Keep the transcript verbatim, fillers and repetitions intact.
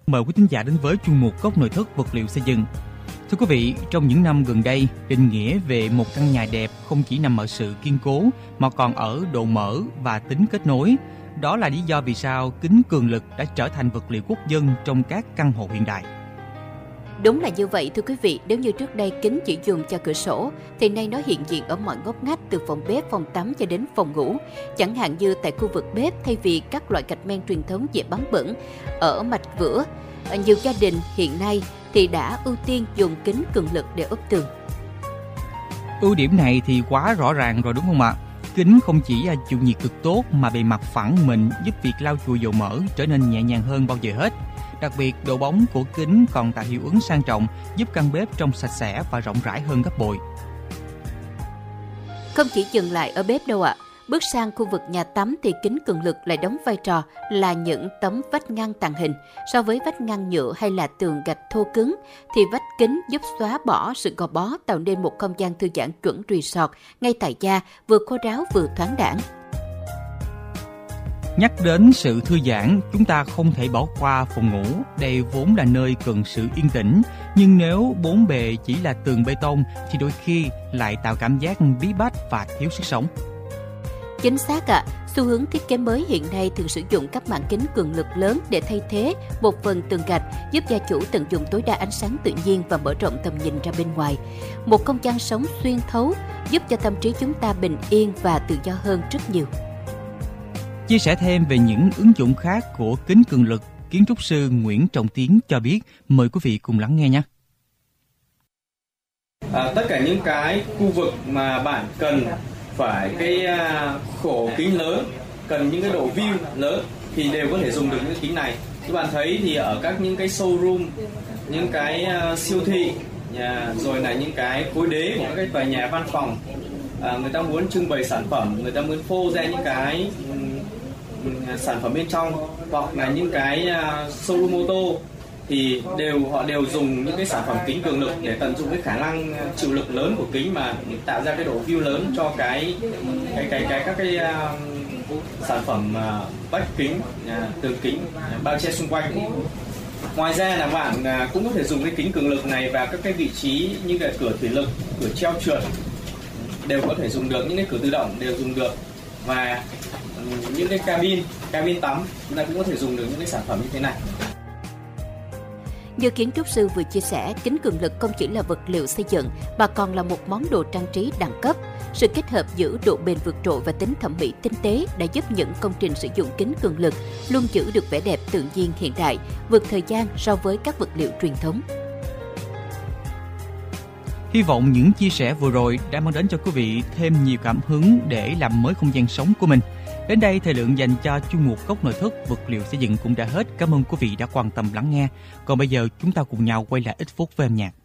Mời quý thính giả đến với chuyên mục Góc nội thất vật liệu xây dựng. Thưa quý vị, trong những năm gần đây, định nghĩa về một căn nhà đẹp không chỉ nằm ở sự kiên cố mà còn ở độ mở và tính kết nối. Đó là lý do vì sao kính cường lực đã trở thành vật liệu quốc dân trong các căn hộ hiện đại. Đúng là như vậy thưa quý vị, nếu như trước đây kính chỉ dùng cho cửa sổ, thì nay nó hiện diện ở mọi ngóc ngách từ phòng bếp, phòng tắm cho đến phòng ngủ. Chẳng hạn như tại khu vực bếp, thay vì các loại gạch men truyền thống dễ bám bẩn ở mạch vữa, nhiều gia đình hiện nay thì đã ưu tiên dùng kính cường lực để ốp tường. Ưu điểm này thì quá rõ ràng rồi đúng không ạ? Kính không chỉ là chịu nhiệt cực tốt mà bề mặt phẳng mịn giúp việc lau chùi dầu mỡ trở nên nhẹ nhàng hơn bao giờ hết. Đặc biệt, độ bóng của kính còn tạo hiệu ứng sang trọng, giúp căn bếp trông sạch sẽ và rộng rãi hơn gấp bội. Không chỉ dừng lại ở bếp đâu ạ. Bước sang khu vực nhà tắm thì kính cường lực lại đóng vai trò là những tấm vách ngăn tàng hình. So với vách ngăn nhựa hay là tường gạch thô cứng, thì vách kính giúp xóa bỏ sự gò bó, tạo nên một không gian thư giãn chuẩn resort ngay tại gia, vừa khô ráo vừa thoáng đãng. Nhắc đến sự thư giãn, chúng ta không thể bỏ qua phòng ngủ. Đây vốn là nơi cần sự yên tĩnh, nhưng nếu bốn bề chỉ là tường bê tông thì đôi khi lại tạo cảm giác bí bách và thiếu sức sống. Chính xác ạ, à, xu hướng thiết kế mới hiện nay thường sử dụng các mảng kính cường lực lớn để thay thế một phần tường gạch, giúp gia chủ tận dụng tối đa ánh sáng tự nhiên và mở rộng tầm nhìn ra bên ngoài. Một không gian sống xuyên thấu, giúp cho tâm trí chúng ta bình yên và tự do hơn rất nhiều. Chia sẻ thêm về những ứng dụng khác của kính cường lực, kiến trúc sư Nguyễn Trọng Tiến cho biết. Mời quý vị cùng lắng nghe nhé. À, tất cả những cái khu vực mà bạn cần phải cái khổ kính lớn, cần những cái độ view lớn thì đều có thể dùng được những kính này. Các bạn thấy thì ở các những cái showroom, những cái uh, siêu thị, nhà, rồi là những cái khối đế của các cái tòa nhà văn phòng, à, người ta muốn trưng bày sản phẩm, người ta muốn phô ra những cái um, sản phẩm bên trong, hoặc là những cái uh, showroom ô tô thì đều họ đều dùng những cái sản phẩm kính cường lực để tận dụng cái khả năng chịu lực lớn của kính mà tạo ra cái độ view lớn cho cái cái cái, cái các cái uh, sản phẩm uh, vách kính, uh, tường kính, uh, bao che xung quanh. Ngoài ra là bạn uh, cũng có thể dùng cái kính cường lực này vào các cái vị trí như là cửa thủy lực, cửa treo trượt đều có thể dùng được, những cái cửa tự động đều dùng được, và um, những cái cabin cabin tắm chúng ta cũng có thể dùng được những cái sản phẩm như thế này. Như kiến trúc sư vừa chia sẻ, kính cường lực không chỉ là vật liệu xây dựng mà còn là một món đồ trang trí đẳng cấp. Sự kết hợp giữa độ bền vượt trội và tính thẩm mỹ tinh tế đã giúp những công trình sử dụng kính cường lực luôn giữ được vẻ đẹp tự nhiên hiện đại, vượt thời gian so với các vật liệu truyền thống. Hy vọng những chia sẻ vừa rồi đã mang đến cho quý vị thêm nhiều cảm hứng để làm mới không gian sống của mình. Đến đây, thời lượng dành cho chuyên mục Góc nội thất vật liệu xây dựng cũng đã hết. Cảm ơn quý vị đã quan tâm lắng nghe. Còn bây giờ, chúng ta cùng nhau quay lại ít phút với âm nhạc.